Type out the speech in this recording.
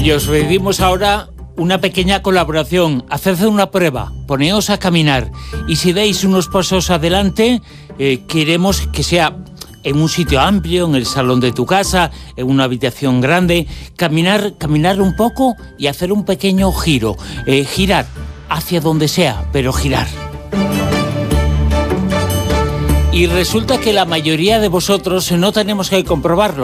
Y os pedimos ahora una pequeña colaboración. Haced una prueba, poneos a caminar y si dais unos pasos adelante, queremos que sea en un sitio amplio, en el salón de tu casa, en una habitación grande, caminar un poco y hacer un pequeño giro. Girar hacia donde sea, pero girar. Y resulta que la mayoría de vosotros no tenemos que comprobarlo.